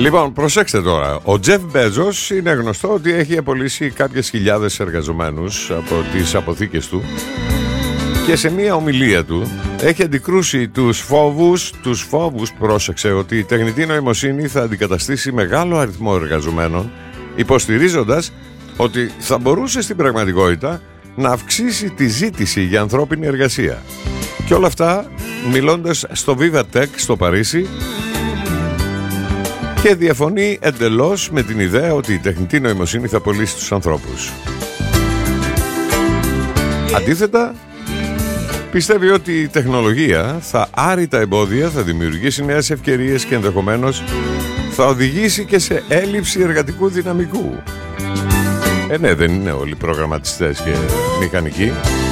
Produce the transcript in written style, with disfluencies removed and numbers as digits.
Λοιπόν, προσέξτε τώρα. Ο Τζεφ Μπέζος είναι γνωστό ότι έχει απολύσει κάποιες χιλιάδες εργαζομένους από τις αποθήκες του και σε μία ομιλία του έχει αντικρούσει τους φόβους, πρόσεξε, ότι η τεχνητή νοημοσύνη θα αντικαταστήσει μεγάλο αριθμό εργαζομένων, υποστηρίζοντας ότι θα μπορούσε στην πραγματικότητα να αυξήσει τη ζήτηση για ανθρώπινη εργασία. Και όλα αυτά μιλώντας στο Viva Tech στο Παρίσι, και διαφωνεί εντελώς με την ιδέα ότι η τεχνητή νοημοσύνη θα απολύσει τους ανθρώπους. Αντίθετα, πιστεύει ότι η τεχνολογία θα άρει τα εμπόδια, θα δημιουργήσει νέες ευκαιρίες και ενδεχομένως θα οδηγήσει και σε έλλειψη εργατικού δυναμικού. Ναι, δεν είναι όλοι προγραμματιστές και μηχανικοί.